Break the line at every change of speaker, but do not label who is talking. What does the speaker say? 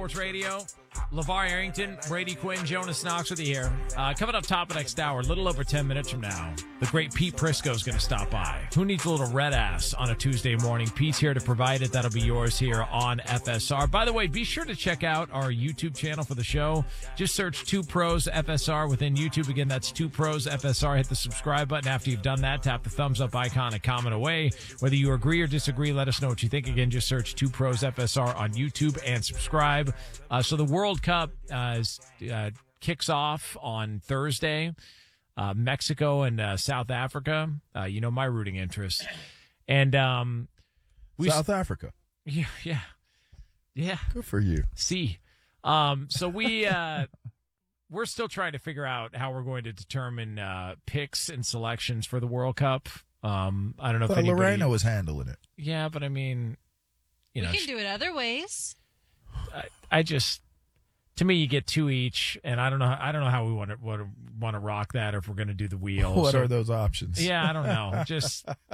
Sports Radio. LeVar Arrington, Brady Quinn, Jonas Knox with you here. Coming up top of next hour, a little over 10 minutes from now, the great Pete Prisco is going to stop by. Who needs a little red ass on a Tuesday morning? Pete's here to provide it. That'll be yours here on FSR. By the way, be sure to check out our YouTube channel for the show. Just search 2 Pros FSR within YouTube. Again, that's 2 Pros FSR. Hit the subscribe button. After you've done that, tap the thumbs up icon and comment away. Whether you agree or disagree, let us know what you think. Again, just search 2 Pros FSR on YouTube and subscribe. So the World Cup kicks off on Thursday. Mexico and South Africa. My rooting interest. And
South Africa.
Yeah.
Good for you.
See. So we're still trying to figure out how we're going to determine picks and selections for the World Cup. I don't know if anybody...
Lorena was handling it.
Yeah, but I mean,
we can do it other ways.
I just, to me, you get 2 each, and I don't know how we want to rock that, or if we're going to do the wheel.
What are those options?
Yeah, I don't know. Just